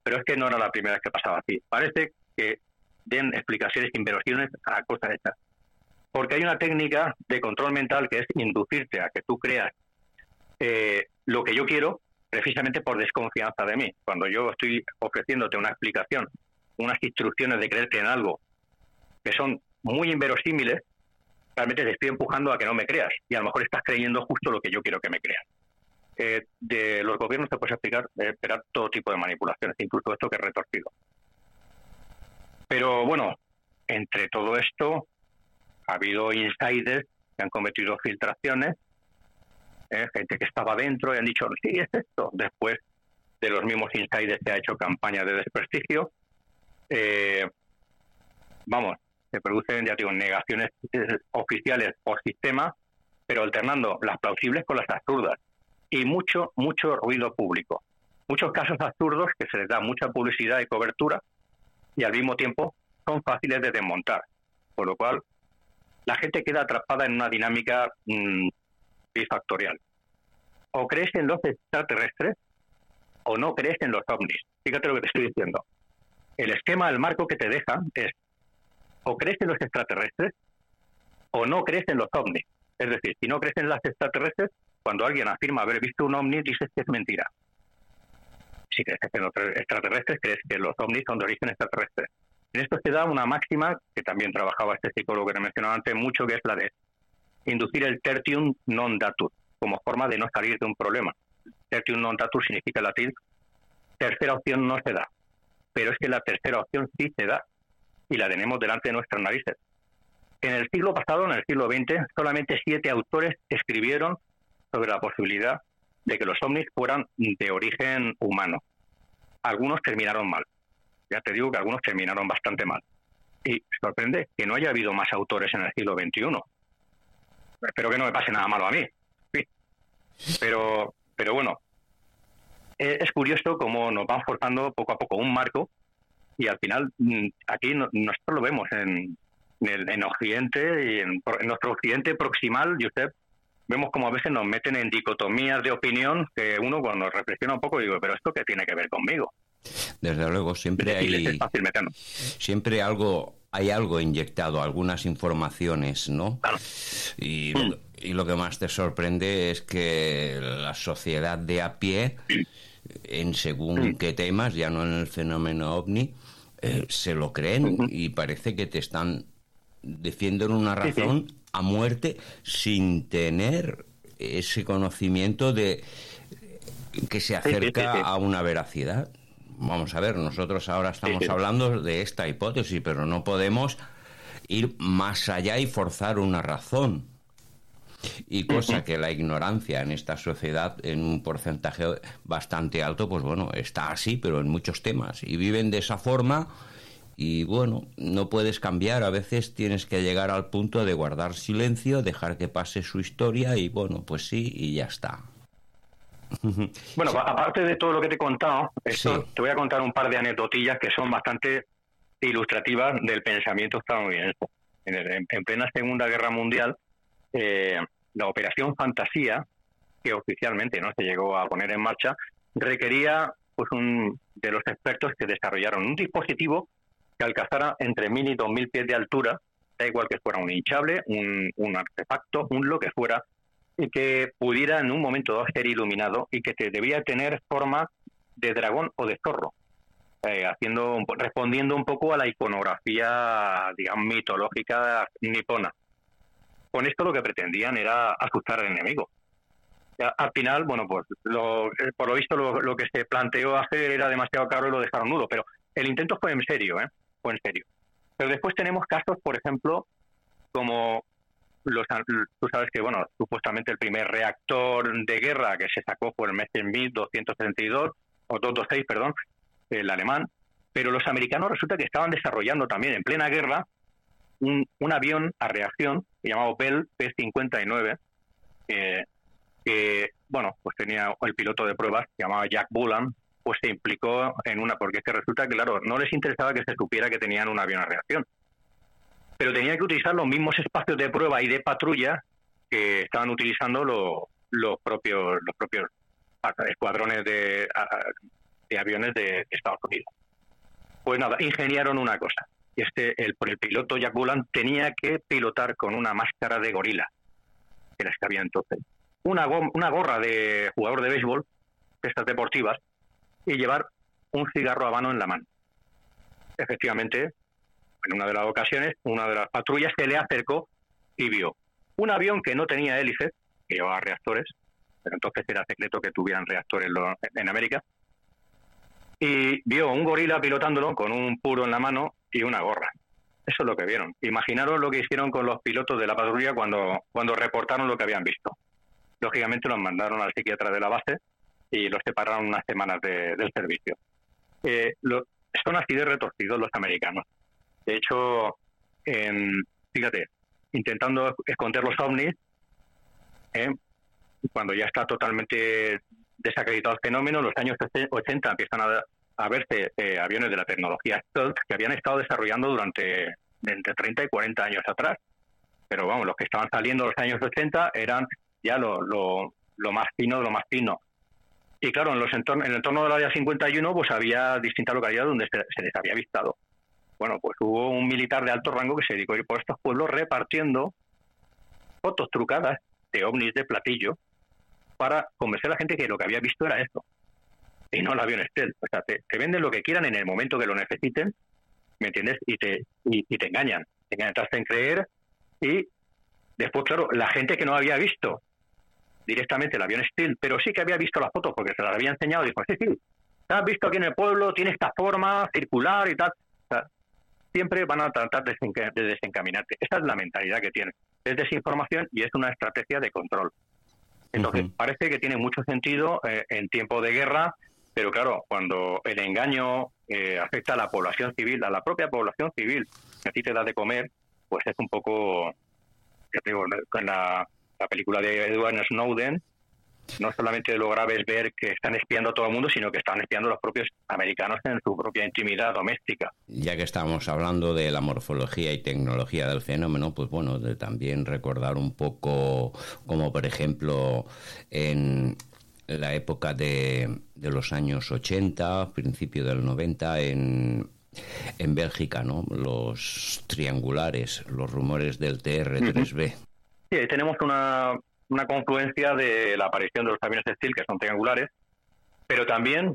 pero es que no era la primera vez que pasaba así. Parece que den explicaciones inverosímiles a cosas estas. Porque hay una técnica de control mental que es inducirte a que tú creas lo que yo quiero, precisamente por desconfianza de mí. Cuando yo estoy ofreciéndote una explicación, unas instrucciones de creerte en algo que son muy inverosímiles, realmente te estoy empujando a que no me creas. Y a lo mejor estás creyendo justo lo que yo quiero que me creas. De los gobiernos te puedes esperar todo tipo de manipulaciones, incluso esto que es retorcido. Pero bueno, entre todo esto ha habido insiders que han cometido filtraciones, gente que estaba dentro y han dicho, sí, es esto. Después de los mismos insiders se ha hecho campaña de desprestigio. Se producen, ya digo, negaciones oficiales por sistema, pero alternando las plausibles con las absurdas. Y mucho ruido público. Muchos casos absurdos que se les da mucha publicidad y cobertura y al mismo tiempo son fáciles de desmontar. Por lo cual, la gente queda atrapada en una dinámica bifactorial. O crees en los extraterrestres o no crees en los ovnis. Fíjate lo que te estoy diciendo. El esquema, el marco que te deja es o crees en los extraterrestres o no crees en los ovnis. Es decir, si no crees en los extraterrestres, cuando alguien afirma haber visto un ovni, dices que es mentira. Si crees en los extraterrestres, crees que los ovnis son de origen extraterrestre. En esto se da una máxima que también trabajaba este psicólogo que te mencionaba antes mucho, que es la de inducir el tertium non datur, como forma de no salir de un problema. Tertium non datur significa en latín tercera opción no se da, pero es que la tercera opción sí se da y la tenemos delante de nuestras narices. En el siglo pasado, en el siglo XX, solamente 7 autores escribieron sobre la posibilidad de que los ovnis fueran de origen humano. Algunos terminaron mal. Ya te digo que algunos terminaron bastante mal. Y sorprende que no haya habido más autores en el siglo XXI. Espero que no me pase nada malo a mí. Sí. Pero bueno, es curioso cómo nos van forzando poco a poco un marco y al final aquí nosotros lo vemos en Occidente y en nuestro Occidente proximal, Josep, vemos como a veces nos meten en dicotomías de opinión que uno cuando reflexiona un poco digo, pero ¿esto qué tiene que ver conmigo? Desde luego siempre hay algo inyectado, algunas informaciones, ¿no? Claro. Y lo que más te sorprende es que la sociedad de a pie, en según qué temas, ya no en el fenómeno ovni, se lo creen y parece que te están defienden una razón a muerte sin tener ese conocimiento de que se acerca a una veracidad. Vamos a ver, nosotros ahora estamos hablando de esta hipótesis, pero no podemos ir más allá y forzar una razón. Y cosa que la ignorancia en esta sociedad, en un porcentaje bastante alto, pues bueno, está así, pero en muchos temas. Y viven de esa forma. Y bueno, no puedes cambiar, a veces tienes que llegar al punto de guardar silencio, dejar que pase su historia y bueno, pues sí, y ya está. Bueno, aparte de todo lo que te he contado, te voy a contar un par de anecdotillas que son bastante ilustrativas del pensamiento estadounidense. En plena Segunda Guerra Mundial, la Operación Fantasía, que oficialmente no se llegó a poner en marcha, requería pues de los expertos que desarrollaron un dispositivo que alcanzara entre 1.000 y 2.000 pies de altura, da igual que fuera un hinchable, un artefacto, lo que fuera, y que pudiera en un momento dado ser iluminado y que debía tener forma de dragón o de zorro, respondiendo un poco a la iconografía, digamos, mitológica nipona. Con esto lo que pretendían era asustar al enemigo. Al final, bueno, pues por lo visto lo que se planteó hacer era demasiado caro y lo dejaron nudo, pero el intento fue en serio, fue en serio. Pero después tenemos casos, por ejemplo, como tú sabes que, bueno, supuestamente el primer reactor de guerra que se sacó fue el Messerschmitt 232, o 226, perdón, el alemán, pero los americanos resulta que estaban desarrollando también en plena guerra un avión a reacción llamado Bell P-59, que, bueno, pues tenía el piloto de pruebas, se llamaba Jack Bullen, pues se implicó porque es que resulta que, claro, no les interesaba que se supiera que tenían un avión a reacción, pero tenían que utilizar los mismos espacios de prueba y de patrulla que estaban utilizando los propios escuadrones de aviones de Estados Unidos. Pues nada, ingeniaron una cosa. Y el piloto Jack Boland tenía que pilotar con una máscara de gorila, que las que había entonces, una gorra de jugador de béisbol, de estas deportivas, y llevar un cigarro habano en la mano. Efectivamente, en una de las ocasiones, una de las patrullas se le acercó y vio un avión que no tenía hélices, que llevaba reactores, pero entonces era secreto que tuvieran reactores en América, y vio un gorila pilotándolo con un puro en la mano y una gorra. Eso es lo que vieron. Imaginaros lo que hicieron con los pilotos de la patrulla cuando reportaron lo que habían visto. Lógicamente los mandaron al psiquiatra de la base y los separaron unas semanas del servicio. Son así de retorcidos los americanos. De hecho, fíjate, intentando esconder los ovnis, cuando ya está totalmente desacreditado el fenómeno, en los años 80 empiezan a verse aviones de la tecnología stealth que habían estado desarrollando durante entre 30 y 40 años atrás. Pero vamos, los que estaban saliendo en los años 80 eran ya lo más fino de lo más fino. Y claro, en el entorno del área 51 pues había distintas localidades donde se les había avistado. Bueno, pues hubo un militar de alto rango que se dedicó a ir por estos pueblos repartiendo fotos trucadas de ovnis de platillo para convencer a la gente que lo que había visto era esto y no el avión stealth. O sea, te venden lo que quieran en el momento que lo necesiten, ¿me entiendes? Y te engañan, te hacen creer, y después, claro, la gente que no había visto directamente el avión stealth, pero sí que había visto las fotos porque se las había enseñado, dijo, sí, has visto aquí en el pueblo, tiene esta forma circular y tal. O sea, siempre van a tratar de desencaminarte. Esa es la mentalidad que tienen. Es desinformación y es una estrategia de control. Entonces, parece que tiene mucho sentido en tiempo de guerra, pero claro, cuando el engaño afecta a la población civil, a la propia población civil, que a ti te da de comer, pues es un poco, ya te digo, con la película de Edward Snowden, no solamente lo grave es ver que están espiando a todo el mundo, sino que están espiando a los propios americanos en su propia intimidad doméstica. Ya que estamos hablando de la morfología y tecnología del fenómeno, pues bueno, de también recordar un poco como, por ejemplo, en la época de los años 80, principio del 90, en Bélgica, ¿no? Los triangulares, los rumores del TR-3B. Sí, ahí tenemos una confluencia de la aparición de los aviones stealth, que son triangulares, pero también,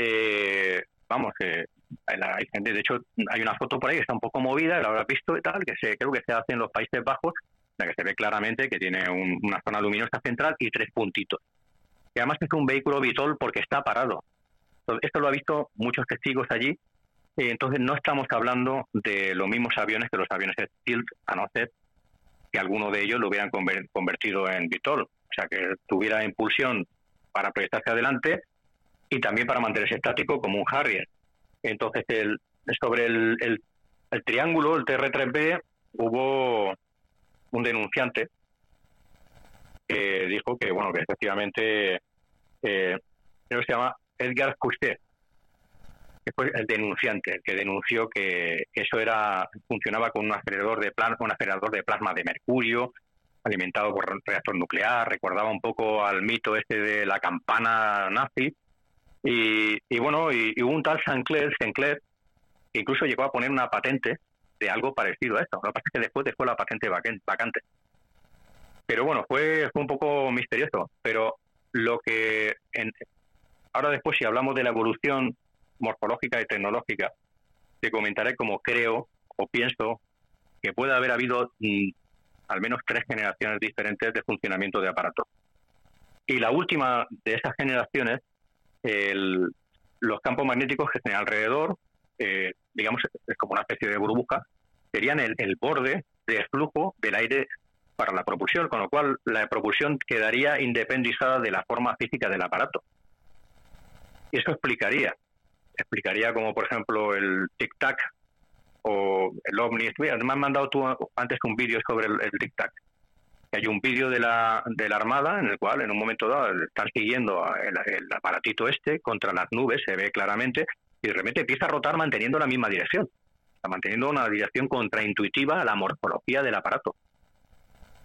hay gente, de hecho, hay una foto por ahí que está un poco movida, la habrás visto y tal, creo que se hace en los Países Bajos, la que se ve claramente que tiene una zona luminosa central y 3 puntitos. Y además es un vehículo VTOL porque está parado. Entonces, esto lo ha visto muchos testigos allí, entonces no estamos hablando de los mismos aviones que los aviones stealth, a no ser que alguno de ellos lo hubieran convertido en VTOL, o sea, que tuviera impulsión para proyectarse adelante y también para mantenerse estático como un Harrier. Entonces, sobre el triángulo, el TR-3B, hubo un denunciante que dijo que, bueno, que efectivamente, creo que se llama Edgar Cousteau, que fue el denunciante, el que denunció que eso funcionaba con un acelerador de plasma de mercurio, alimentado por un reactor nuclear, recordaba un poco al mito de la campana nazi, y hubo un tal Sinclair, que incluso llegó a poner una patente de algo parecido a esto. Lo que pasa es que después dejó la patente vacante. Pero bueno, fue un poco misterioso, pero ahora después, si hablamos de la evolución morfológica y tecnológica, te comentaré cómo creo o pienso que puede haber habido al menos 3 generaciones diferentes de funcionamiento de aparatos. Y la última de esas generaciones, los campos magnéticos que tienen alrededor, digamos, es como una especie de burbuja, serían el borde de flujo del aire para la propulsión, con lo cual la propulsión quedaría independizada de la forma física del aparato. Y eso explicaría como, por ejemplo, el tic-tac o el ovni. Me has mandado tú antes un vídeo sobre el tic-tac. Hay un vídeo de la Armada en el cual, en un momento dado, están siguiendo el aparatito contra las nubes, se ve claramente, y de repente empieza a rotar manteniendo la misma dirección. Está manteniendo una dirección contraintuitiva a la morfología del aparato.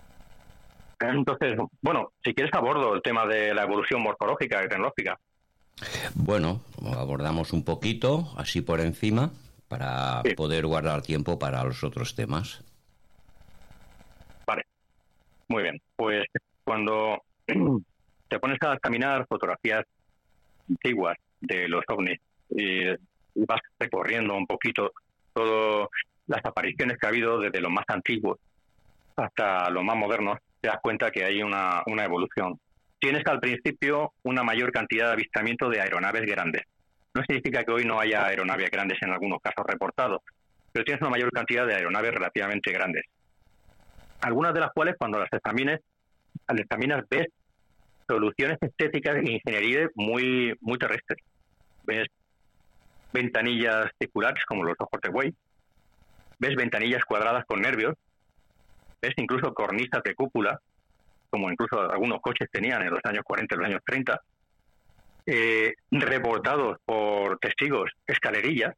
Entonces, bueno, si quieres abordo el tema de la evolución morfológica y tecnológica. Bueno, abordamos un poquito, así por encima, para Sí. poder guardar tiempo para los otros temas. Vale, muy bien. Pues cuando te pones a examinar fotografías antiguas de los ovnis y vas recorriendo un poquito todas las apariciones que ha habido desde los más antiguos hasta los más modernos, te das cuenta que hay una evolución. Tienes al principio una mayor cantidad de avistamiento de aeronaves grandes. No significa que hoy no haya aeronaves grandes en algunos casos reportados, pero tienes una mayor cantidad de aeronaves relativamente grandes. Algunas de las cuales, cuando las examinas, ves soluciones estéticas e ingeniería muy, muy terrestres. Ves ventanillas circulares como los ojos de buey, ves ventanillas cuadradas con nervios, ves incluso cornisas de cúpula, como incluso algunos coches tenían en los años 40 y los años 30, reportados por testigos, escalerillas,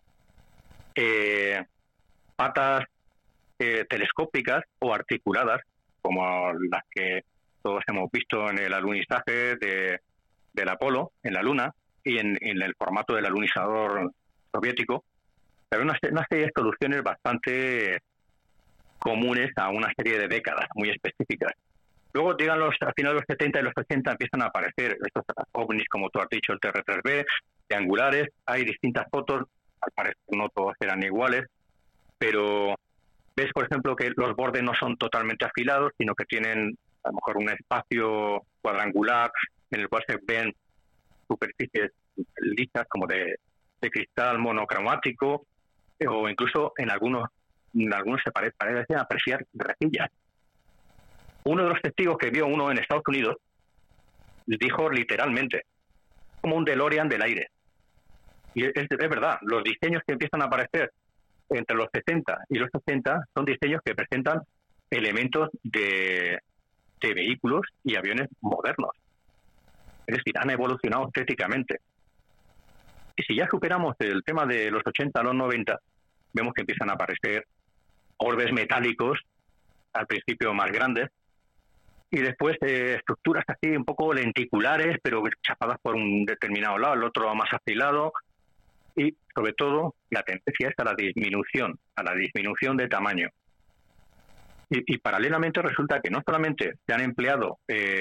patas telescópicas o articuladas, como las que todos hemos visto en el alunizaje del Apolo, en la Luna, y en el formato del alunizador soviético. Pero una serie de soluciones bastante comunes a una serie de décadas muy específicas. Luego, digan a finales de los 70 y los 80 empiezan a aparecer estos ovnis, como tú has dicho, el TR-3B, triangulares. Hay distintas fotos, al parecer no todos eran iguales, pero ves, por ejemplo, que los bordes no son totalmente afilados, sino que tienen a lo mejor un espacio cuadrangular en el cual se ven superficies lisas como de cristal monocromático, o incluso en algunos se parecen apreciar rejillas. Uno de los testigos que vio uno en Estados Unidos dijo literalmente, como un DeLorean del aire. Y es verdad, los diseños que empiezan a aparecer entre los 70 y los 80 son diseños que presentan elementos de vehículos y aviones modernos. Es decir, han evolucionado estéticamente. Y si ya superamos el tema de los 80 a los 90, vemos que empiezan a aparecer orbes metálicos, al principio más grandes, y después estructuras así un poco lenticulares, pero chapadas por un determinado lado, el otro más afilado, y sobre todo la tendencia es a la disminución de tamaño. Y paralelamente resulta que no solamente se han empleado,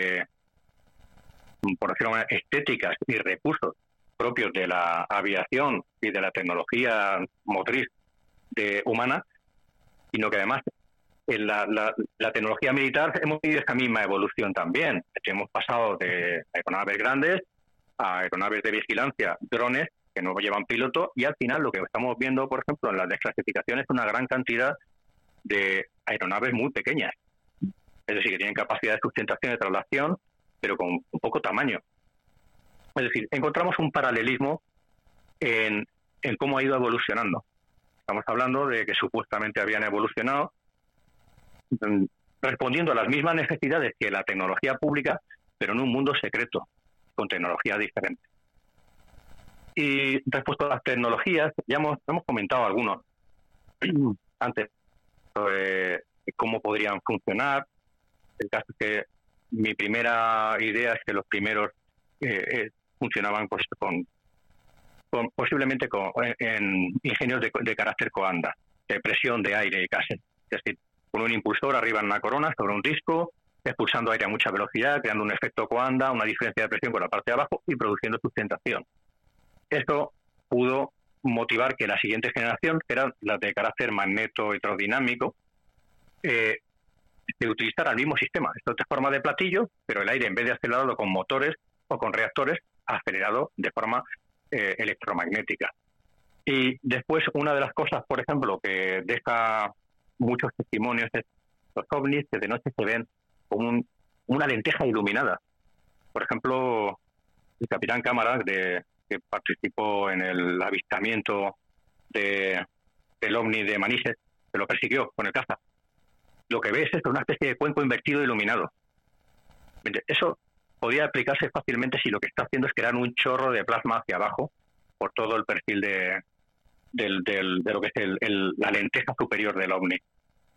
por decirlo, estéticas y recursos propios de la aviación y de la tecnología motriz humana, sino que además en la tecnología militar hemos tenido esa misma evolución también. Hemos pasado de aeronaves grandes a aeronaves de vigilancia, drones que no llevan piloto, y al final lo que estamos viendo, por ejemplo, en las desclasificaciones es una gran cantidad de aeronaves muy pequeñas. Es decir, que tienen capacidad de sustentación y de traslación, pero con un poco tamaño. Es decir, encontramos un paralelismo en cómo ha ido evolucionando. Estamos hablando de que supuestamente habían evolucionado respondiendo a las mismas necesidades que la tecnología pública, pero en un mundo secreto, con tecnología diferente. Y respecto a las tecnologías, ya hemos comentado algunos antes sobre cómo podrían funcionar. El caso es que mi primera idea es que los primeros funcionaban pues, posiblemente en ingenios de carácter Coanda, de presión de aire y gases. Es decir, con un impulsor arriba en una corona sobre un disco, expulsando aire a mucha velocidad, creando un efecto Coanda, una diferencia de presión con la parte de abajo y produciendo sustentación. Esto pudo motivar que la siguiente generación, que eran las de carácter magneto-hidrodinámico, se utilizara el mismo sistema. Esto es de forma de platillo, pero el aire, en vez de acelerarlo con motores o con reactores, acelerado de forma electromagnética. Y después, una de las cosas, por ejemplo, que deja muchos testimonios es los ovnis que de noche se ven como una lenteja iluminada. Por ejemplo, el capitán Cámara, que participó en el avistamiento del ovni de Manises, que lo persiguió con el caza. Lo que ves es una especie de cuenco invertido iluminado. Eso podría aplicarse fácilmente si lo que está haciendo es crear un chorro de plasma hacia abajo por todo el perfil de lo que es la lenteja superior del ovni.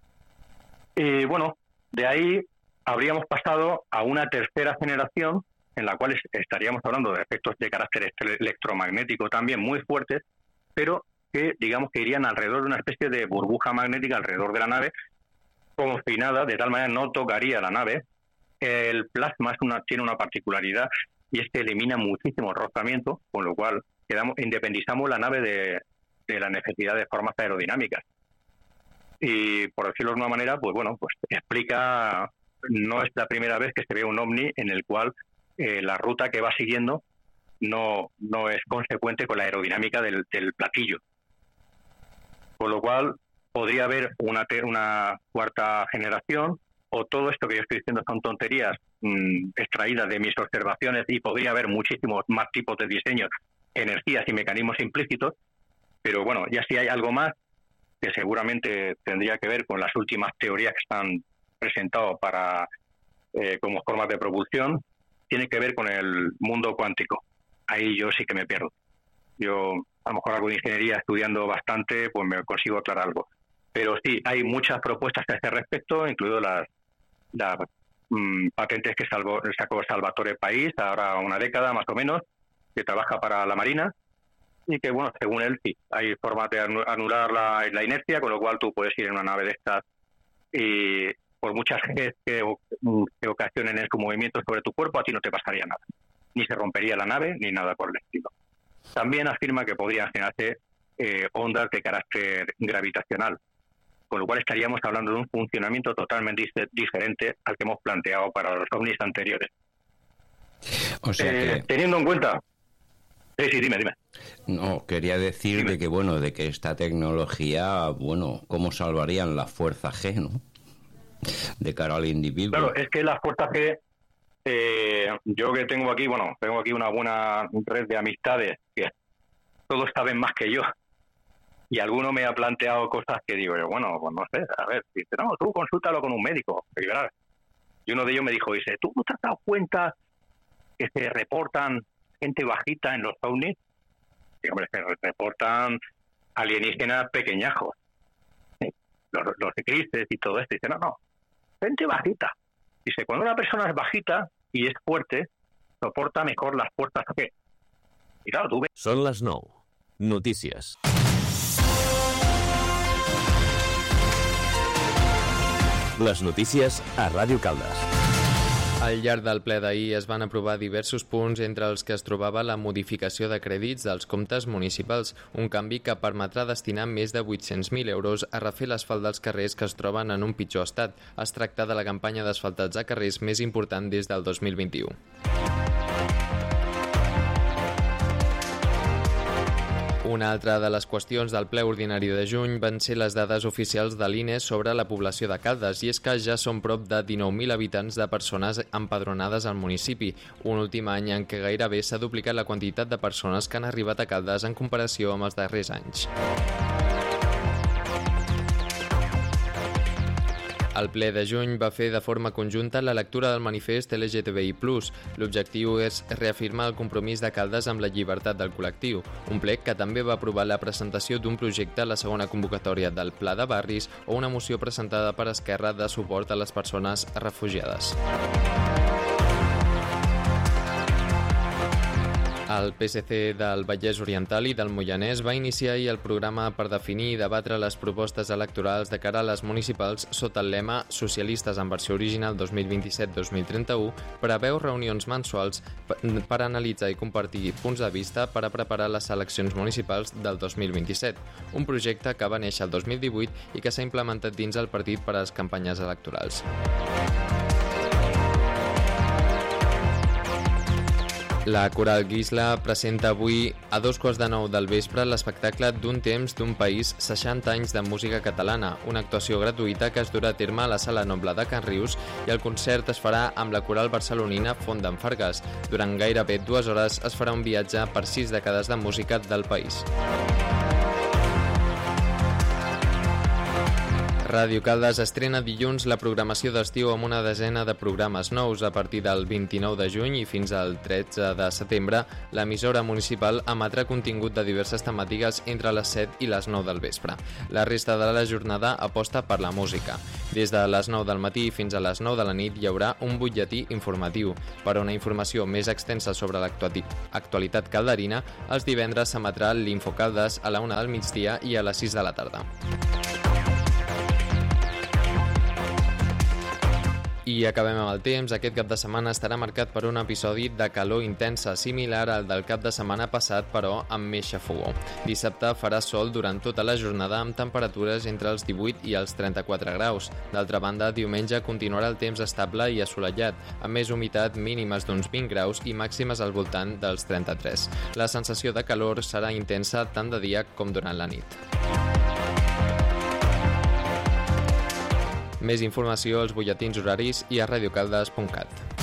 Y bueno, de ahí habríamos pasado a una tercera generación en la cual estaríamos hablando de efectos de carácter electromagnético también muy fuertes, pero que digamos que irían alrededor de una especie de burbuja magnética alrededor de la nave, confinada, de tal manera no tocaría la nave. El plasma tiene una particularidad, y es que elimina muchísimo rozamiento, con lo cual independizamos la nave de la necesidad de formas aerodinámicas. Y por decirlo de una manera, pues bueno, pues explica, no es la primera vez que se ve un ovni en el cual la ruta que va siguiendo no es consecuente con la aerodinámica del platillo. Con lo cual podría haber una cuarta generación, o todo esto que yo estoy diciendo son tonterías extraídas de mis observaciones, y podría haber muchísimos más tipos de diseños, energías y mecanismos implícitos. Pero bueno, ya si hay algo más, que seguramente tendría que ver con las últimas teorías que están presentadas como formas de propulsión, tiene que ver con el mundo cuántico. Ahí yo sí que me pierdo. Yo, a lo mejor algo de ingeniería estudiando bastante, pues me consigo aclarar algo. Pero sí, hay muchas propuestas a este respecto, incluido las patentes que sacó Salvatore Pais, ahora una década más o menos, que trabaja para la Marina, y que, bueno, según él, sí, hay formas de anular la inercia, con lo cual tú puedes ir en una nave de estas y por muchas veces que ocasionen en su movimiento sobre tu cuerpo, a ti no te pasaría nada. Ni se rompería la nave, ni nada por el estilo. También afirma que podrían generarse ondas de carácter gravitacional, con lo cual estaríamos hablando de un funcionamiento totalmente diferente al que hemos planteado para los ovnis anteriores. O sea que... Teniendo en cuenta... Sí, dime. No, quería decir de que, bueno, de que esta tecnología, bueno, ¿cómo salvarían la fuerza G, no? De cara al individuo. Claro, es que la fuerza G, yo que tengo aquí una buena red de amistades que todos saben más que yo, y alguno me ha planteado cosas que digo, bueno, pues no sé, a ver, dice, no, tú consúltalo con un médico, y uno de ellos me dijo, ¿tú no te has dado cuenta que se reportan gente bajita en los ovnis? Y, hombre, se reportan alienígenas pequeñajos, ¿sí? Los eclipses y todo esto. Dice, no, gente bajita. Dice, cuando una persona es bajita y es fuerte, soporta mejor las fuerzas G. Y claro, tú ves... Són les 9. Notícies. Les notícies a Ràdio Caldes. Al llarg del ple d'ahir es van aprovar diversos punts, entre els que es trobava la modificació de crèdits dels comptes municipals, un canvi que permetrà destinar més de 800.000 euros a refer l'asfalt dels carrers que es troben en un pitjor estat. Es tracta de la campanya d'asfaltats a carrers més important des del 2021. Una altra de les qüestions del ple ordinari de juny van ser les dades oficials de l'INE sobre la població de Caldes, i és que ja són prop de 19.000 habitants de persones empadronades al municipi, un últim any en què gairebé s'ha duplicat la quantitat de persones que han arribat a Caldes en comparació amb els darrers anys. El ple de juny va fer de forma conjunta la lectura del manifest LGTBI+. L'objectiu és reafirmar el compromís de Caldes amb la llibertat del col·lectiu, un ple que també va aprovar la presentació d'un projecte a la segona convocatòria del Pla de Barris o una moció presentada per Esquerra de suport a les persones refugiades. El PSC del Vallès Oriental i del Moianès va iniciar ahir el programa per definir i debatre les propostes electorals de cara a les municipals sota el lema Socialistes en versió original 2027-2031, preveu reunions mensuals per analitzar i compartir punts de vista per a preparar les eleccions municipals del 2027, un projecte que va néixer el 2018 i que s'ha implementat dins el partit per a les campanyes electorals. La Coral Guisla presenta avui a 8:45 del vespre l'espectacle D'un temps, d'un país, 60 anys de música catalana, una actuació gratuïta que es durà a terme a la Sala Noble de Can Rius, i el concert es farà amb la coral barcelonina Font d'en Fargues. Durant gairebé 2 hores es farà un viatge per 6 dècades de música del país. Ràdio Caldes estrena dilluns la programació d'estiu amb una desena de programes nous. A partir del 29 de juny i fins al 13 de setembre, l'emissora municipal emetrà contingut de diverses temàtiques entre les 7 i les 9 del vespre. La resta de la jornada aposta per la música. Des de les 9 del matí fins a les 9 de la nit hi haurà un butlletí informatiu. Per a una informació més extensa sobre l'actualitat calderina, els divendres s'emetrà l'Infocaldes a la 1 del migdia i a les 6 de la tarda. I acabem amb el temps. Aquest cap de setmana estarà marcat per un episodi de calor intensa, similar al del cap de setmana passat, però amb més xafogor. Dissabte farà sol durant tota la jornada amb temperatures entre els 18 i els 34 graus. D'altra banda, diumenge continuarà el temps estable i assolellat, amb més humitat, mínimes d'uns 20 graus i màximes al voltant dels 33. La sensació de calor serà intensa tant de dia com durant la nit. Més informació als butlletins horaris i a radiocaldes.cat.